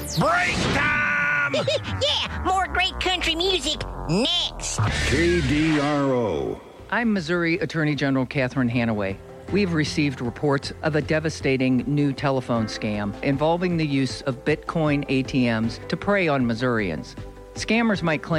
Break time! Yeah, more great country music next. KDRO. I'm Missouri Attorney General Catherine Hanaway. We've received reports of a devastating new telephone scam involving the use of Bitcoin ATMs to prey on Missourians. Scammers might claim